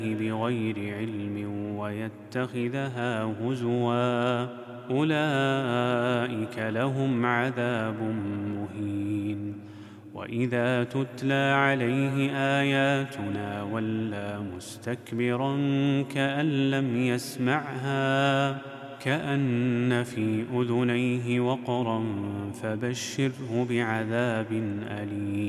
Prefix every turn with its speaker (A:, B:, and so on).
A: بغير علم ويتخذها هزوا أولئك لهم عذاب مهين. وإذا تتلى عليه آياتنا ولى مستكبرا كأن لم يسمعها كأن في أذنيه وقرا فبشره بعذاب أليم.